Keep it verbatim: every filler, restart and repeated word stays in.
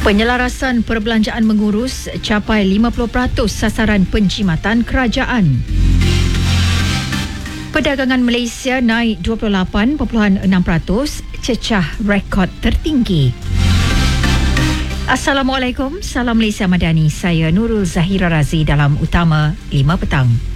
Penyelarasan perbelanjaan mengurus capai lima puluh peratus sasaran penjimatan kerajaan. Perdagangan Malaysia naik dua puluh lapan perpuluhan enam peratus, cecah rekod tertinggi. Assalamualaikum, salam Malaysia Madani. Saya Nurul Zahira Razi dalam Utama lima Petang.